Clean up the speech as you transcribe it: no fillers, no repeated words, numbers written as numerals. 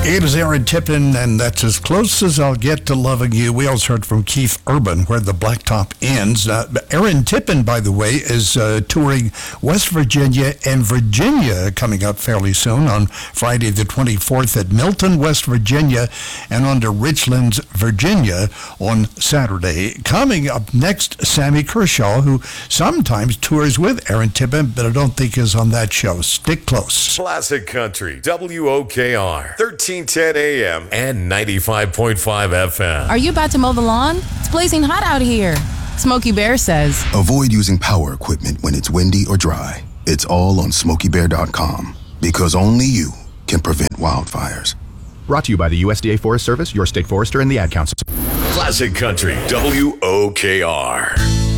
It is Aaron Tippin, and that's as close as I'll get to loving you. We also heard from Keith Urban, Where the Blacktop Ends. Aaron Tippin, by the way, is touring West Virginia and Virginia coming up fairly soon on Friday the 24th at Milton, West Virginia, and on to Richlands, Virginia on Saturday. Coming up next, Sammy Kershaw, who sometimes tours with Aaron Tippin, but I don't think is on that show. Stick close. Classic Country, WOKR, 1310 AM and 95.5 FM. Are you about to mow the lawn? It's blazing hot out here. Smokey Bear says, avoid using power equipment when it's windy or dry. It's all on SmokeyBear.com, because only you can prevent wildfires. Brought to you by the USDA Forest Service, your state forester, and the Ad Council. Classic Country, WOKR.